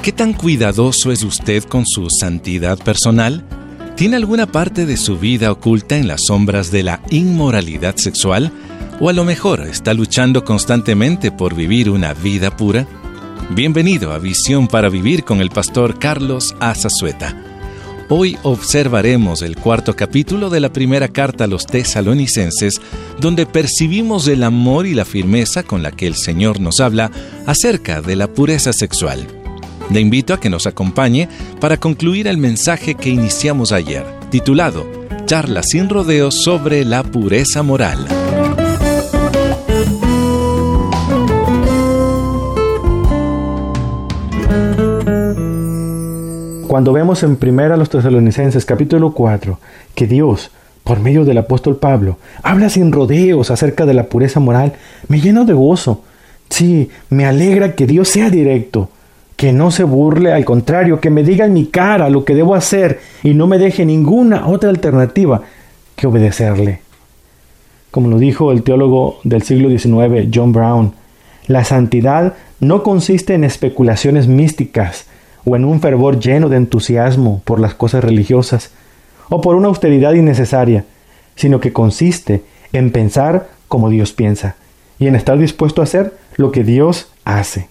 ¿Qué tan cuidadoso es usted con su santidad personal? ¿Tiene alguna parte de su vida oculta en las sombras de la inmoralidad sexual? ¿O a lo mejor está luchando constantemente por vivir una vida pura? Bienvenido a Visión para Vivir con el pastor Carlos Azazueta. Hoy observaremos el cuarto capítulo de la primera carta a los Tesalonicenses, donde percibimos el amor y la firmeza con la que el Señor nos habla acerca de la pureza sexual. Le invito a que nos acompañe para concluir el mensaje que iniciamos ayer, titulado Charla sin rodeos sobre la pureza moral. Cuando vemos en primera a los Tesalonicenses capítulo 4 que Dios, por medio del apóstol Pablo, habla sin rodeos acerca de la pureza moral, me lleno de gozo. Sí, me alegra que Dios sea directo, que no se burle, al contrario, que me diga en mi cara lo que debo hacer y no me deje ninguna otra alternativa que obedecerle. Como lo dijo el teólogo del siglo XIX, John Brown, la santidad no consiste en especulaciones místicas o en un fervor lleno de entusiasmo por las cosas religiosas o por una austeridad innecesaria, sino que consiste en pensar como Dios piensa y en estar dispuesto a hacer lo que Dios hace.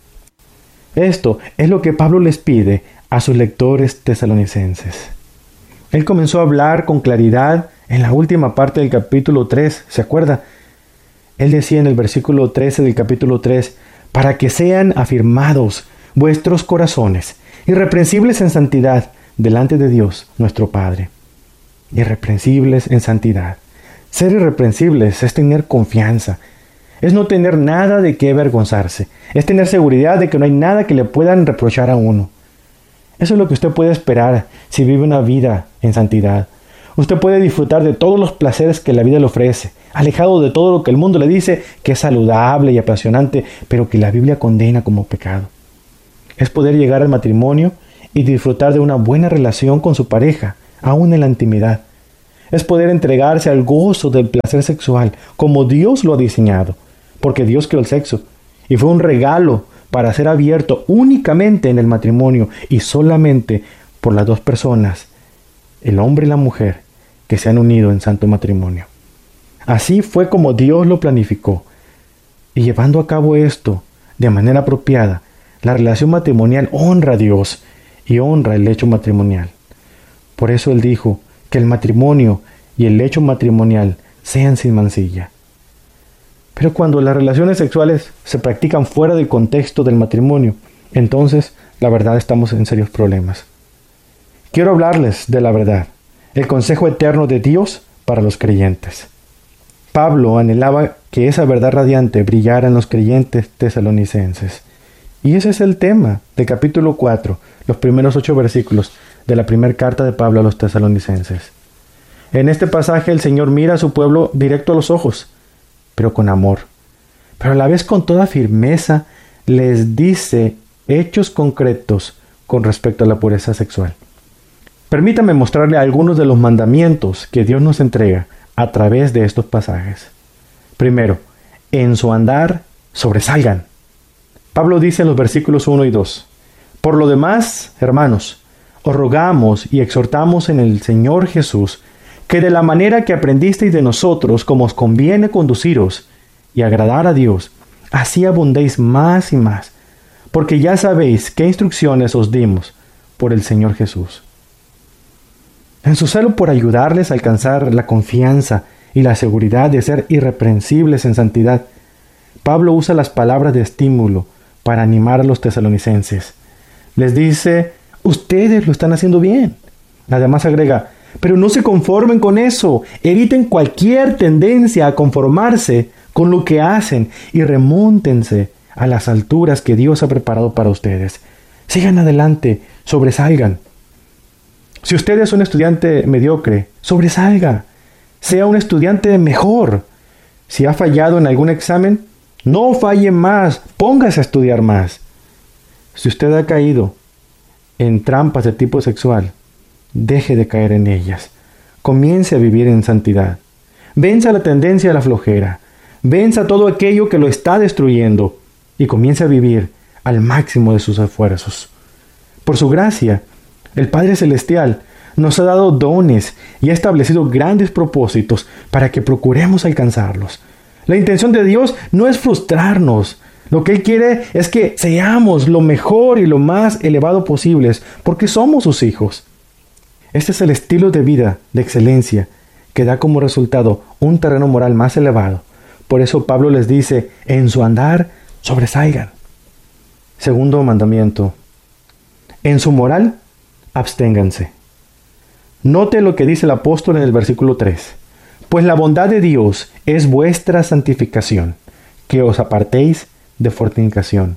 Esto es lo que Pablo les pide a sus lectores tesalonicenses. Él comenzó a hablar con claridad en la última parte del capítulo 3, ¿se acuerda? Él decía en el versículo 13 del capítulo 3, para que sean afirmados vuestros corazones, irreprensibles en santidad, delante de Dios, nuestro Padre. Irreprensibles en santidad. Ser irreprensibles es tener confianza, es no tener nada de qué avergonzarse, es tener seguridad de que no hay nada que le puedan reprochar a uno. Eso es lo que usted puede esperar si vive una vida en santidad. Usted puede disfrutar de todos los placeres que la vida le ofrece, alejado de todo lo que el mundo le dice que es saludable y apasionante, pero que la Biblia condena como pecado. Es poder llegar al matrimonio y disfrutar de una buena relación con su pareja, aún en la intimidad. Es poder entregarse al gozo del placer sexual, como Dios lo ha diseñado, porque Dios creó el sexo, y fue un regalo para ser abierto únicamente en el matrimonio y solamente por las dos personas, el hombre y la mujer, que se han unido en santo matrimonio. Así fue como Dios lo planificó, y llevando a cabo esto de manera apropiada, la relación matrimonial honra a Dios y honra el hecho matrimonial. Por eso Él dijo que el matrimonio y el hecho matrimonial sean sin mancilla. Pero cuando las relaciones sexuales se practican fuera del contexto del matrimonio, entonces, la verdad, estamos en serios problemas. Quiero hablarles de la verdad, el consejo eterno de Dios para los creyentes. Pablo anhelaba que esa verdad radiante brillara en los creyentes tesalonicenses. Y ese es el tema del capítulo 4, los primeros 8 versículos de la primera carta de Pablo a los tesalonicenses. En este pasaje el Señor mira a su pueblo directo a los ojos, pero con amor. Pero a la vez con toda firmeza les dice hechos concretos con respecto a la pureza sexual. Permítame mostrarle algunos de los mandamientos que Dios nos entrega a través de estos pasajes. Primero, en su andar sobresalgan. Pablo dice en los versículos 1 y 2, por lo demás, hermanos, os rogamos y exhortamos en el Señor Jesús, que de la manera que aprendisteis de nosotros, como os conviene conduciros y agradar a Dios, así abundéis más y más, porque ya sabéis qué instrucciones os dimos por el Señor Jesús. En su celo por ayudarles a alcanzar la confianza y la seguridad de ser irreprensibles en santidad, Pablo usa las palabras de estímulo para animar a los tesalonicenses. Les dice, ustedes lo están haciendo bien. Además agrega, pero no se conformen con eso. Eviten cualquier tendencia a conformarse con lo que hacen y remóntense a las alturas que Dios ha preparado para ustedes. Sigan adelante, sobresalgan. Si usted es un estudiante mediocre, sobresalga. Sea un estudiante mejor. Si ha fallado en algún examen, no falle más, póngase a estudiar más. Si usted ha caído en trampas de tipo sexual, deje de caer en ellas. Comience a vivir en santidad. Venza la tendencia a la flojera. Venza todo aquello que lo está destruyendo y comience a vivir al máximo de sus esfuerzos. Por su gracia, el Padre Celestial nos ha dado dones y ha establecido grandes propósitos para que procuremos alcanzarlos. La intención de Dios no es frustrarnos. Lo que Él quiere es que seamos lo mejor y lo más elevado posibles, porque somos sus hijos. Este es el estilo de vida de excelencia que da como resultado un terreno moral más elevado. Por eso Pablo les dice, en su andar sobresalgan. Segundo mandamiento, en su moral absténganse. Note lo que dice el apóstol en el versículo 3. Pues la bondad de Dios es vuestra santificación, que os apartéis de fornicación.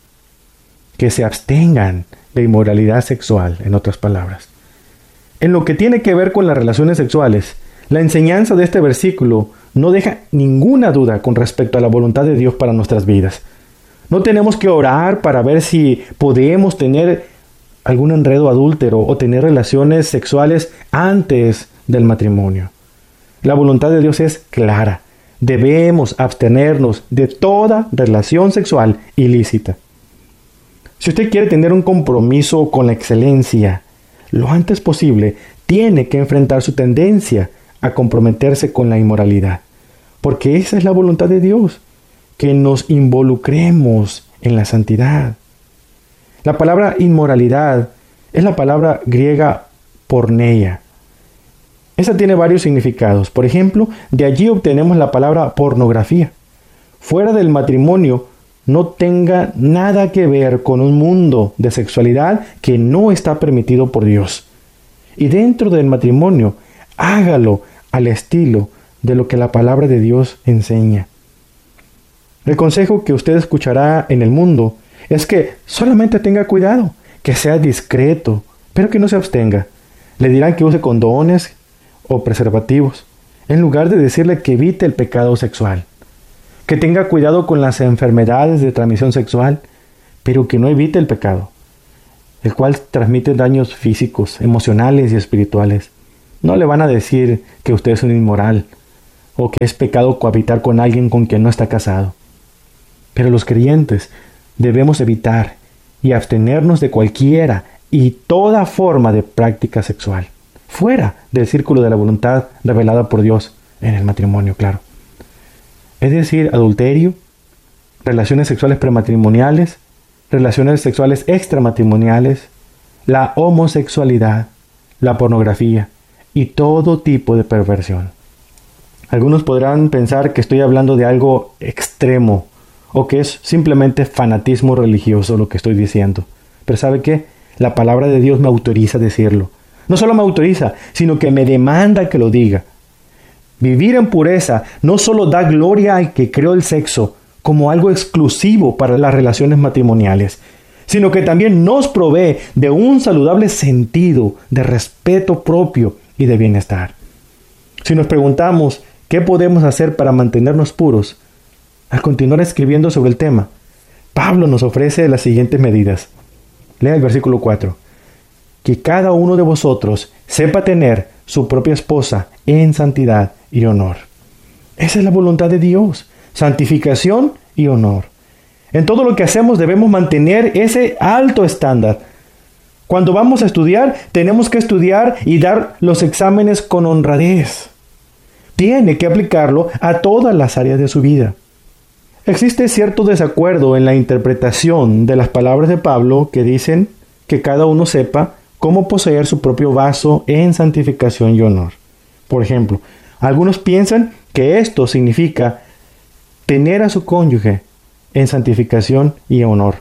Que se abstengan de inmoralidad sexual, en otras palabras. En lo que tiene que ver con las relaciones sexuales, la enseñanza de este versículo no deja ninguna duda con respecto a la voluntad de Dios para nuestras vidas. No tenemos que orar para ver si podemos tener algún enredo adúltero o tener relaciones sexuales antes del matrimonio. La voluntad de Dios es clara. Debemos abstenernos de toda relación sexual ilícita. Si usted quiere tener un compromiso con la excelencia, lo antes posible tiene que enfrentar su tendencia a comprometerse con la inmoralidad, porque esa es la voluntad de Dios, que nos involucremos en la santidad. La palabra inmoralidad es la palabra griega porneia. Esa tiene varios significados. Por ejemplo, de allí obtenemos la palabra pornografía. Fuera del matrimonio, no tenga nada que ver con un mundo de sexualidad que no está permitido por Dios. Y dentro del matrimonio, hágalo al estilo de lo que la palabra de Dios enseña. El consejo que usted escuchará en el mundo es que solamente tenga cuidado, que sea discreto, pero que no se abstenga. Le dirán que use condones o preservativos, en lugar de decirle que evite el pecado sexual. Que tenga cuidado con las enfermedades de transmisión sexual, pero que no evite el pecado, el cual transmite daños físicos, emocionales y espirituales. No le van a decir que usted es un inmoral o que es pecado cohabitar con alguien con quien no está casado. Pero los creyentes debemos evitar y abstenernos de cualquiera y toda forma de práctica sexual, fuera del círculo de la voluntad revelada por Dios en el matrimonio, claro. Es decir, adulterio, relaciones sexuales prematrimoniales, relaciones sexuales extramatrimoniales, la homosexualidad, la pornografía y todo tipo de perversión. Algunos podrán pensar que estoy hablando de algo extremo o que es simplemente fanatismo religioso lo que estoy diciendo. Pero ¿sabe qué? La palabra de Dios me autoriza a decirlo. No solo me autoriza, sino que me demanda que lo diga. Vivir en pureza no solo da gloria al que creó el sexo como algo exclusivo para las relaciones matrimoniales, sino que también nos provee de un saludable sentido de respeto propio y de bienestar. Si nos preguntamos qué podemos hacer para mantenernos puros, al continuar escribiendo sobre el tema, Pablo nos ofrece las siguientes medidas. Lea el versículo 4. Que cada uno de vosotros sepa tener su propia esposa en santidad y honor. Esa es la voluntad de Dios, santificación y honor. En todo lo que hacemos debemos mantener ese alto estándar. Cuando vamos a estudiar, tenemos que estudiar y dar los exámenes con honradez. Tiene que aplicarlo a todas las áreas de su vida. Existe cierto desacuerdo en la interpretación de las palabras de Pablo que dicen que cada uno sepa cómo poseer su propio vaso en santificación y honor. Por ejemplo, algunos piensan que esto significa tener a su cónyuge en santificación y honor.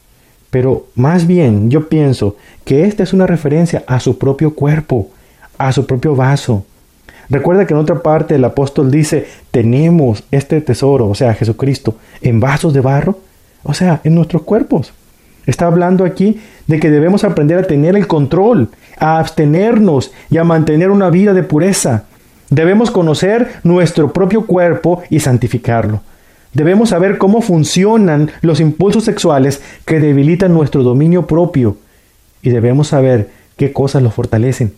Pero más bien yo pienso que esta es una referencia a su propio cuerpo, a su propio vaso. Recuerda que en otra parte el apóstol dice, tenemos este tesoro, o sea, Jesucristo, en vasos de barro, o sea, en nuestros cuerpos. Está hablando aquí de que debemos aprender a tener el control, a abstenernos y a mantener una vida de pureza. Debemos conocer nuestro propio cuerpo y santificarlo. Debemos saber cómo funcionan los impulsos sexuales que debilitan nuestro dominio propio y debemos saber qué cosas los fortalecen.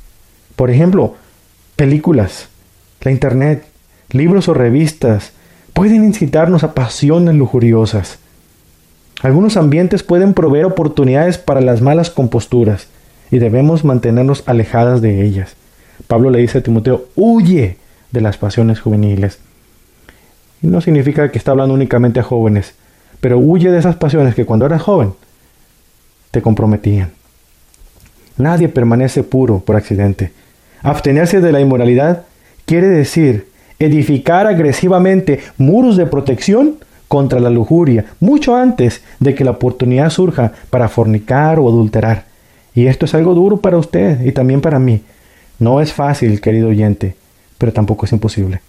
Por ejemplo, películas, la internet, libros o revistas pueden incitarnos a pasiones lujuriosas. Algunos ambientes pueden proveer oportunidades para las malas composturas y debemos mantenernos alejadas de ellas. Pablo le dice a Timoteo, huye de las pasiones juveniles. Y no significa que está hablando únicamente a jóvenes, pero huye de esas pasiones que cuando eras joven te comprometían. Nadie permanece puro por accidente. Abstenerse de la inmoralidad quiere decir edificar agresivamente muros de protección contra la lujuria, mucho antes de que la oportunidad surja para fornicar o adulterar. Y esto es algo duro para usted y también para mí. No es fácil, querido oyente, pero tampoco es imposible.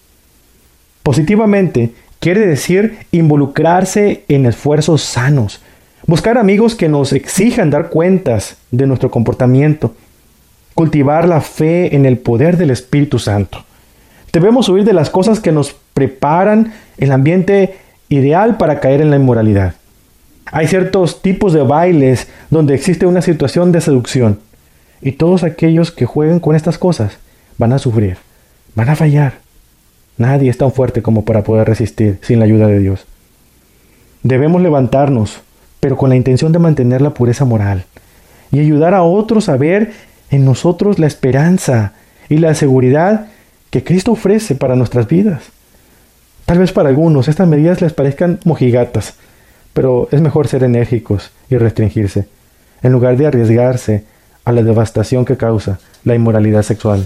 Positivamente quiere decir involucrarse en esfuerzos sanos, buscar amigos que nos exijan dar cuentas de nuestro comportamiento, cultivar la fe en el poder del Espíritu Santo. Debemos huir de las cosas que nos preparan el ambiente ideal para caer en la inmoralidad. Hay ciertos tipos de bailes donde existe una situación de seducción y todos aquellos que jueguen con estas cosas van a sufrir, van a fallar. Nadie es tan fuerte como para poder resistir sin la ayuda de Dios. Debemos levantarnos, pero con la intención de mantener la pureza moral y ayudar a otros a ver en nosotros la esperanza y la seguridad que Cristo ofrece para nuestras vidas. Tal vez para algunos estas medidas les parezcan mojigatas, pero es mejor ser enérgicos y restringirse, en lugar de arriesgarse a la devastación que causa la inmoralidad sexual.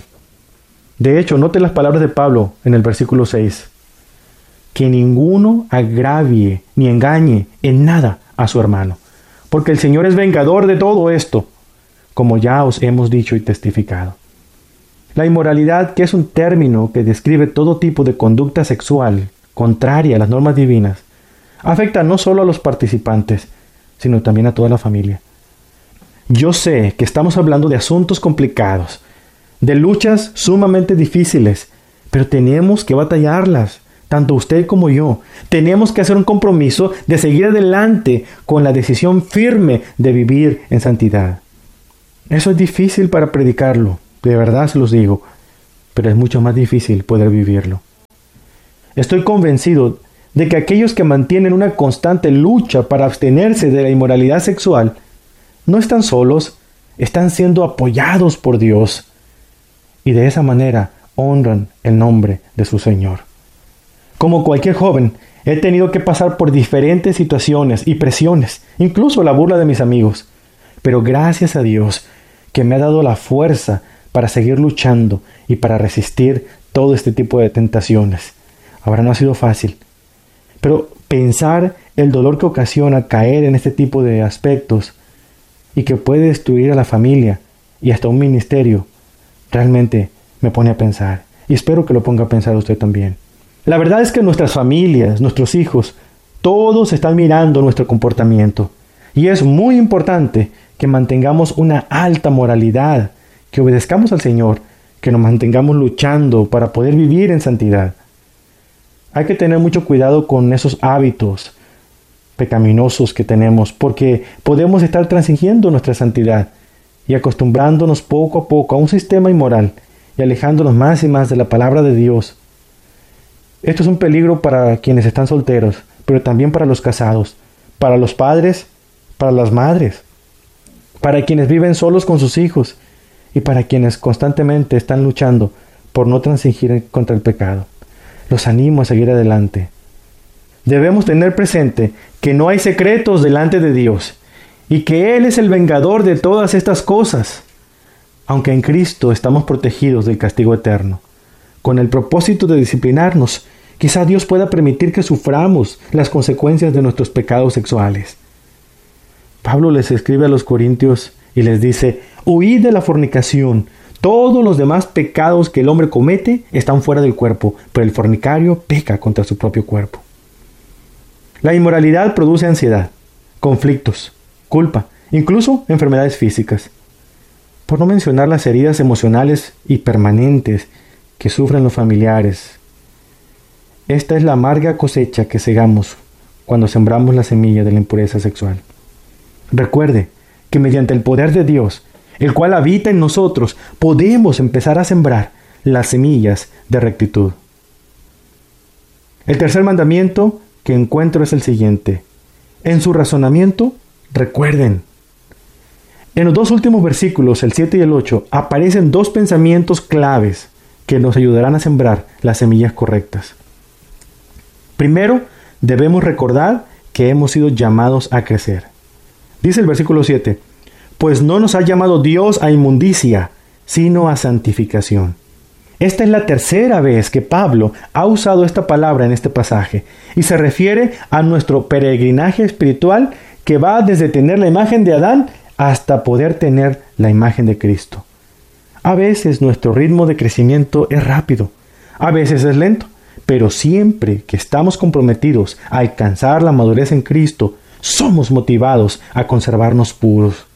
De hecho, note las palabras de Pablo en el versículo 6. Que ninguno agravie ni engañe en nada a su hermano, porque el Señor es vengador de todo esto, como ya os hemos dicho y testificado. La inmoralidad, que es un término que describe todo tipo de conducta sexual contraria a las normas divinas, afecta no solo a los participantes, sino también a toda la familia. Yo sé que estamos hablando de asuntos complicados, de luchas sumamente difíciles, pero tenemos que batallarlas, tanto usted como yo. Tenemos que hacer un compromiso de seguir adelante con la decisión firme de vivir en santidad. Eso es difícil para predicarlo, de verdad se los digo, pero es mucho más difícil poder vivirlo. Estoy convencido de que aquellos que mantienen una constante lucha para abstenerse de la inmoralidad sexual no están solos, están siendo apoyados por Dios y de esa manera honran el nombre de su Señor. Como cualquier joven, he tenido que pasar por diferentes situaciones y presiones, incluso la burla de mis amigos, pero gracias a Dios que me ha dado la fuerza para seguir luchando y para resistir todo este tipo de tentaciones. Ahora no ha sido fácil, pero pensar el dolor que ocasiona caer en este tipo de aspectos y que puede destruir a la familia y hasta un ministerio, realmente me pone a pensar, y espero que lo ponga a pensar usted también. La verdad es que nuestras familias, nuestros hijos, todos están mirando nuestro comportamiento, y es muy importante que mantengamos una alta moralidad, que obedezcamos al Señor, que nos mantengamos luchando para poder vivir en santidad. Hay que tener mucho cuidado con esos hábitos pecaminosos que tenemos, porque podemos estar transigiendo nuestra santidad y acostumbrándonos poco a poco a un sistema inmoral y alejándonos más y más de la palabra de Dios. Esto es un peligro para quienes están solteros, pero también para los casados, para los padres, para las madres, para quienes viven solos con sus hijos y para quienes constantemente están luchando por no transigir contra el pecado. Los animo a seguir adelante. Debemos tener presente que no hay secretos delante de Dios y que Él es el vengador de todas estas cosas. Aunque en Cristo estamos protegidos del castigo eterno, con el propósito de disciplinarnos, quizá Dios pueda permitir que suframos las consecuencias de nuestros pecados sexuales. Pablo les escribe a los corintios y les dice: huid de la fornicación. Todos los demás pecados que el hombre comete están fuera del cuerpo, pero el fornicario peca contra su propio cuerpo. La inmoralidad produce ansiedad, conflictos, culpa, incluso enfermedades físicas. Por no mencionar las heridas emocionales y permanentes que sufren los familiares. Esta es la amarga cosecha que segamos cuando sembramos la semilla de la impureza sexual. Recuerde que mediante el poder de Dios, el cual habita en nosotros, podemos empezar a sembrar las semillas de rectitud. El tercer mandamiento que encuentro es el siguiente: en su razonamiento, recuerden. En los dos últimos versículos, el 7 y el 8, aparecen dos pensamientos claves que nos ayudarán a sembrar las semillas correctas. Primero, debemos recordar que hemos sido llamados a crecer. Dice el versículo 7, pues no nos ha llamado Dios a inmundicia, sino a santificación. Esta es la tercera vez que Pablo ha usado esta palabra en este pasaje y se refiere a nuestro peregrinaje espiritual que va desde tener la imagen de Adán hasta poder tener la imagen de Cristo. A veces nuestro ritmo de crecimiento es rápido, a veces es lento, pero siempre que estamos comprometidos a alcanzar la madurez en Cristo, somos motivados a conservarnos puros.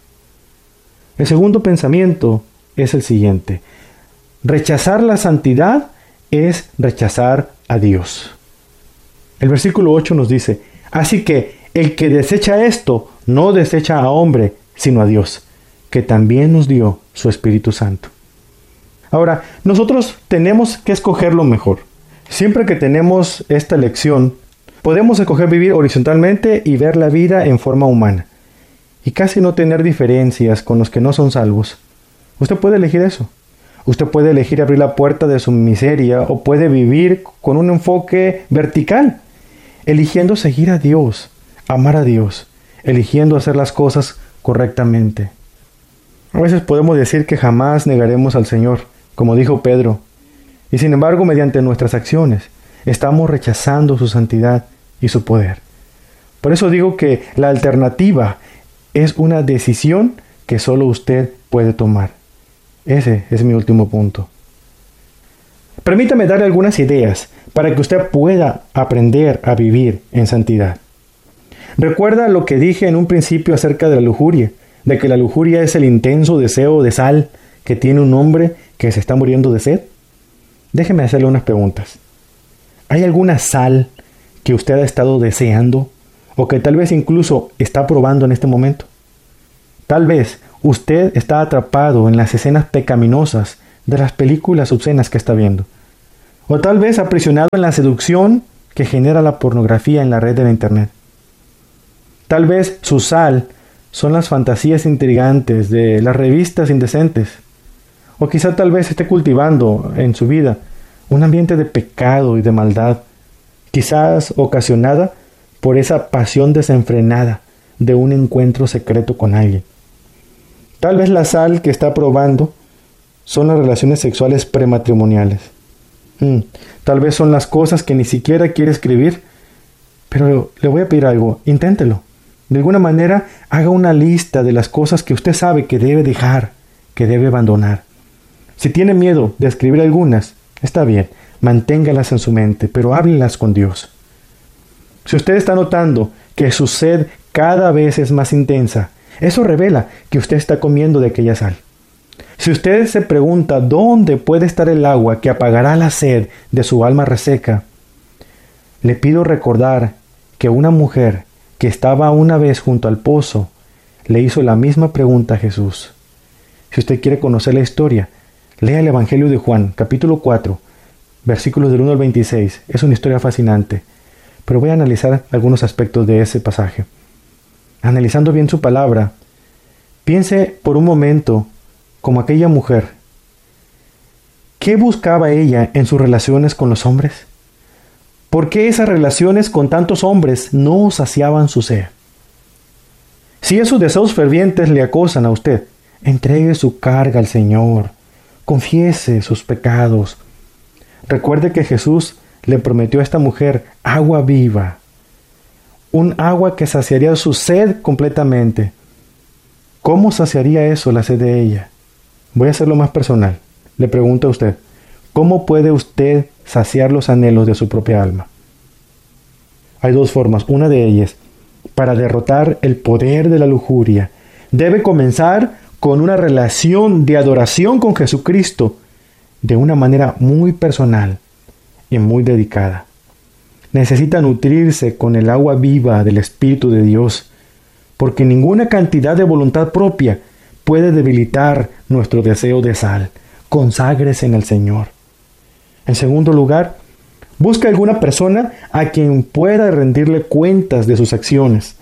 El segundo pensamiento es el siguiente: rechazar la santidad es rechazar a Dios. El versículo 8 nos dice, así que el que desecha esto, no desecha a hombre, sino a Dios, que también nos dio su Espíritu Santo. Ahora, nosotros tenemos que escoger lo mejor. Siempre que tenemos esta elección, podemos escoger vivir horizontalmente y ver la vida en forma humana, y casi no tener diferencias con los que no son salvos. Usted puede elegir eso. Usted puede elegir abrir la puerta de su miseria o puede vivir con un enfoque vertical, eligiendo seguir a Dios, amar a Dios, eligiendo hacer las cosas correctamente. A veces podemos decir que jamás negaremos al Señor, como dijo Pedro, y sin embargo, mediante nuestras acciones, estamos rechazando su santidad y su poder. Por eso digo que la alternativa es una decisión que solo usted puede tomar. Ese es mi último punto. Permítame darle algunas ideas para que usted pueda aprender a vivir en santidad. Recuerda lo que dije en un principio acerca de la lujuria, de que la lujuria es el intenso deseo de sal que tiene un hombre que se está muriendo de sed. Déjeme hacerle unas preguntas. ¿Hay alguna sal que usted ha estado deseando o que tal vez incluso está probando en este momento? Tal vez usted está atrapado en las escenas pecaminosas de las películas obscenas que está viendo. O tal vez aprisionado en la seducción que genera la pornografía en la red de la internet. Tal vez su sal son las fantasías intrigantes de las revistas indecentes. O quizá tal vez esté cultivando en su vida un ambiente de pecado y de maldad, quizás ocasionada por esa pasión desenfrenada de un encuentro secreto con alguien. Tal vez la sal que está probando son las relaciones sexuales prematrimoniales. Tal vez son las cosas que ni siquiera quiere escribir, pero le voy a pedir algo, inténtelo. De alguna manera, haga una lista de las cosas que usted sabe que debe dejar, que debe abandonar. Si tiene miedo de escribir algunas, está bien, manténgalas en su mente, pero háblelas con Dios. Si usted está notando que su sed cada vez es más intensa, eso revela que usted está comiendo de aquella sal. Si usted se pregunta dónde puede estar el agua que apagará la sed de su alma reseca, le pido recordar que una mujer que estaba una vez junto al pozo le hizo la misma pregunta a Jesús. Si usted quiere conocer la historia, lea el Evangelio de Juan, capítulo 4, versículos del 1 al 26. Es una historia fascinante, pero voy a analizar algunos aspectos de ese pasaje. Analizando bien su palabra, piense por un momento como aquella mujer. ¿Qué buscaba ella en sus relaciones con los hombres? ¿Por qué esas relaciones con tantos hombres no saciaban su sed? Si esos deseos fervientes le acosan a usted, entregue su carga al Señor. Confiese sus pecados. Recuerde que Jesús le prometió a esta mujer agua viva, un agua que saciaría su sed completamente. ¿Cómo saciaría eso la sed de ella? Voy a hacerlo más personal. Le pregunto a usted, ¿cómo puede usted saciar los anhelos de su propia alma? Hay dos formas. Una de ellas, para derrotar el poder de la lujuria, debe comenzar con una relación de adoración con Jesucristo de una manera muy personal y muy dedicada. Necesita nutrirse con el agua viva del Espíritu de Dios, porque ninguna cantidad de voluntad propia puede debilitar nuestro deseo de sal. Conságrese en el Señor. En segundo lugar, busque alguna persona a quien pueda rendirle cuentas de sus acciones.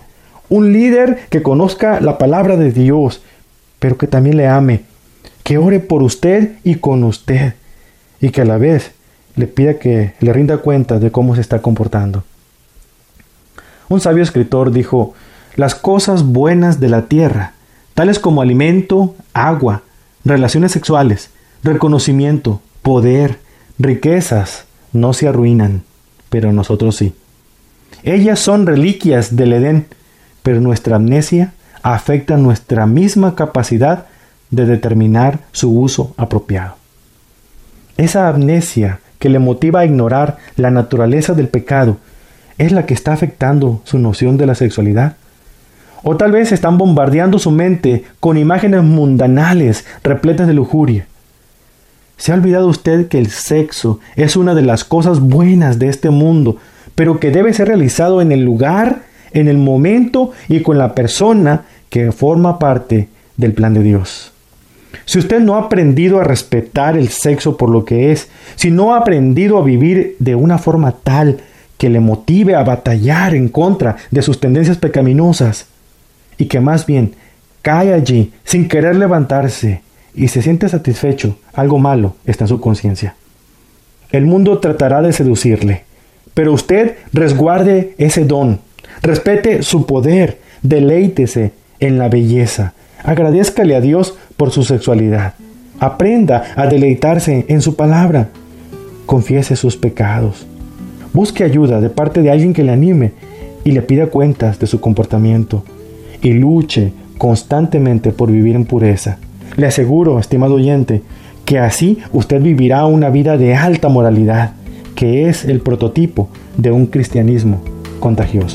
Un líder que conozca la palabra de Dios, pero que también le ame, que ore por usted y con usted, y que a la vez le pida que le rinda cuenta de cómo se está comportando. Un sabio escritor dijo: las cosas buenas de la tierra, tales como alimento, agua, relaciones sexuales, reconocimiento, poder, riquezas, no se arruinan, pero nosotros sí. Ellas son reliquias del Edén, pero nuestra amnesia afecta nuestra misma capacidad de determinar su uso apropiado. Esa amnesia que le motiva a ignorar la naturaleza del pecado es la que está afectando su noción de la sexualidad. O tal vez están bombardeando su mente con imágenes mundanales repletas de lujuria. ¿Se ha olvidado usted que el sexo es una de las cosas buenas de este mundo, pero que debe ser realizado en el lugar, en el momento y con la persona que forma parte del plan de Dios? Si usted no ha aprendido a respetar el sexo por lo que es, si no ha aprendido a vivir de una forma tal que le motive a batallar en contra de sus tendencias pecaminosas, y que más bien cae allí sin querer levantarse y se siente satisfecho, algo malo está en su conciencia. El mundo tratará de seducirle, pero usted resguarde ese don, respete su poder, deleítese en la belleza, agradézcale a Dios por su sexualidad, aprenda a deleitarse en su palabra, confiese sus pecados, busque ayuda de parte de alguien que le anime y le pida cuentas de su comportamiento, y luche constantemente por vivir en pureza. Le aseguro, estimado oyente, que así usted vivirá una vida de alta moralidad, que es el prototipo de un cristianismo contagioso.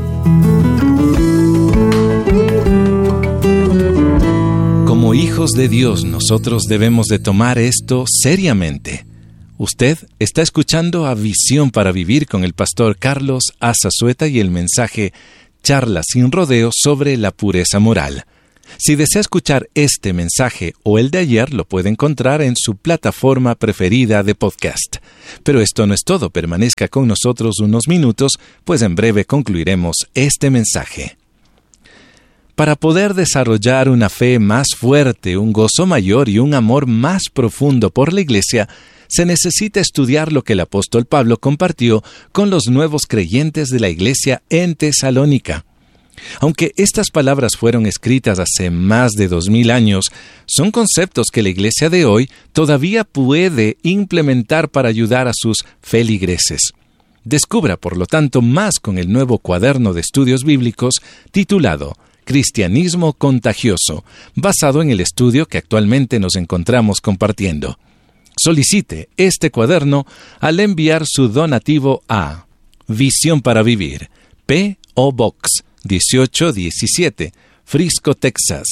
Como hijos de Dios, nosotros debemos de tomar esto seriamente. Usted está escuchando a Visión para Vivir con el pastor Carlos Azazueta y el mensaje Charla sin rodeos sobre la pureza moral. Si desea escuchar este mensaje o el de ayer, lo puede encontrar en su plataforma preferida de podcast. Pero esto no es todo, permanezca con nosotros unos minutos, pues en breve concluiremos este mensaje. Para poder desarrollar una fe más fuerte, un gozo mayor y un amor más profundo por la Iglesia, se necesita estudiar lo que el apóstol Pablo compartió con los nuevos creyentes de la Iglesia en Tesalónica. Aunque estas palabras fueron escritas hace más de 2000 años, son conceptos que la Iglesia de hoy todavía puede implementar para ayudar a sus feligreses. Descubra, por lo tanto, más con el nuevo cuaderno de estudios bíblicos titulado Cristianismo Contagioso, basado en el estudio que actualmente nos encontramos compartiendo. Solicite este cuaderno al enviar su donativo a Visión para Vivir, P.O. Box 1817, Frisco, Texas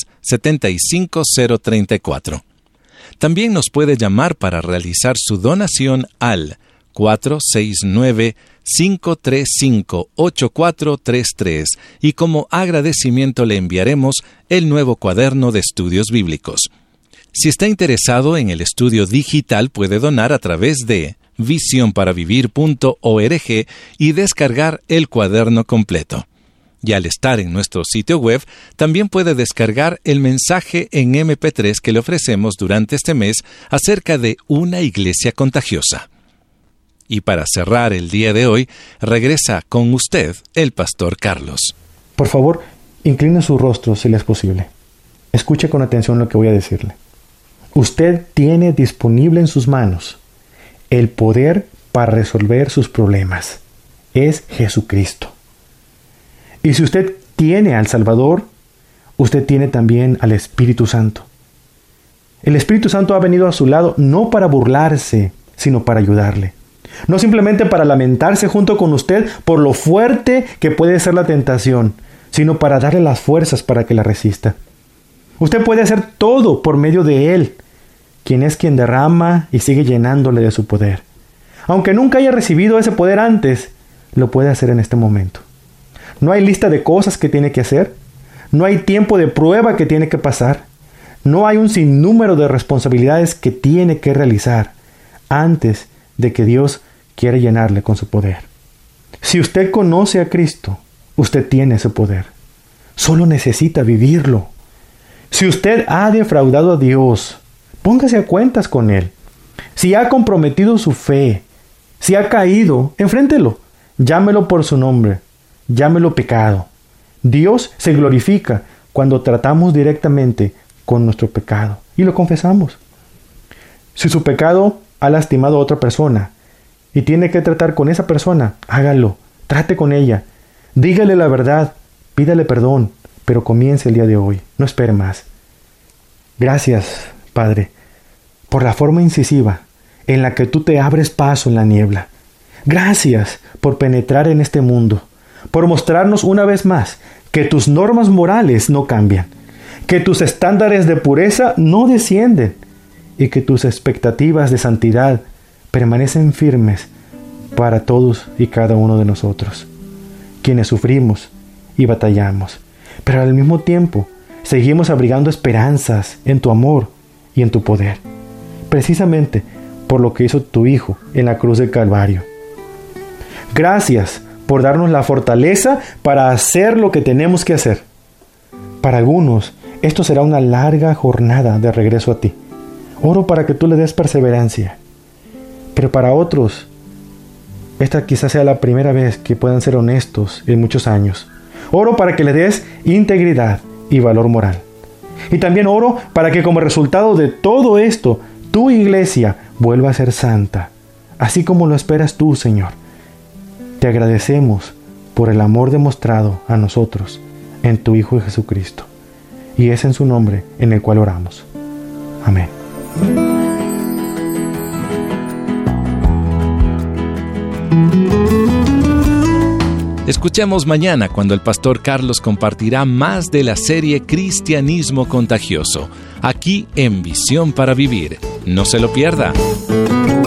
75034. También nos puede llamar para realizar su donación al 469-535-8433 y como agradecimiento le enviaremos el nuevo cuaderno de estudios bíblicos. Si está interesado en el estudio digital, puede donar a través de visionparavivir.org y descargar el cuaderno completo. Y al estar en nuestro sitio web, también puede descargar el mensaje en MP3 que le ofrecemos durante este mes acerca de una iglesia contagiosa. Y para cerrar el día de hoy, regresa con usted el pastor Carlos. Por favor, incline su rostro si le es posible. Escuche con atención lo que voy a decirle. Usted tiene disponible en sus manos el poder para resolver sus problemas. Es Jesucristo. Y si usted tiene al Salvador, usted tiene también al Espíritu Santo. El Espíritu Santo ha venido a su lado no para burlarse, sino para ayudarle. No simplemente para lamentarse junto con usted por lo fuerte que puede ser la tentación, sino para darle las fuerzas para que la resista. Usted puede hacer todo por medio de Él, quien es quien derrama y sigue llenándole de su poder. Aunque nunca haya recibido ese poder antes, lo puede hacer en este momento. No hay lista de cosas que tiene que hacer. No hay tiempo de prueba que tiene que pasar. No hay un sinnúmero de responsabilidades que tiene que realizar antes de que Dios quiera llenarle con su poder. Si usted conoce a Cristo, usted tiene ese poder. solo necesita vivirlo. Si usted ha defraudado a Dios, póngase a cuentas con Él. Si ha comprometido su fe, si ha caído, enfréntelo. Llámelo por su nombre. Llámelo pecado. Dios se glorifica cuando tratamos directamente con nuestro pecado y lo confesamos. Si su pecado ha lastimado a otra persona y tiene que tratar con esa persona, hágalo. Trate con ella. Dígale la verdad. Pídale perdón. Pero comience el día de hoy. No espere más. Gracias, Padre, por la forma incisiva en la que tú te abres paso en la niebla. Gracias por penetrar en este mundo, por mostrarnos una vez más que tus normas morales no cambian, que tus estándares de pureza no descienden y que tus expectativas de santidad permanecen firmes para todos y cada uno de nosotros, quienes sufrimos y batallamos, pero al mismo tiempo seguimos abrigando esperanzas en tu amor y en tu poder, precisamente por lo que hizo tu Hijo en la cruz del Calvario. Gracias por darnos la fortaleza para hacer lo que tenemos que hacer. Para algunos, esto será una larga jornada de regreso a ti. Oro para que tú le des perseverancia. Pero para otros, esta quizás sea la primera vez que puedan ser honestos en muchos años. Oro para que le des integridad y valor moral. Y también oro para que como resultado de todo esto, tu iglesia vuelva a ser santa, así como lo esperas tú, Señor. Te agradecemos por el amor demostrado a nosotros en tu Hijo Jesucristo. Y es en su nombre en el cual oramos. Amén. Escuchemos mañana cuando el pastor Carlos compartirá más de la serie Cristianismo Contagioso, aquí en Visión para Vivir. No se lo pierda.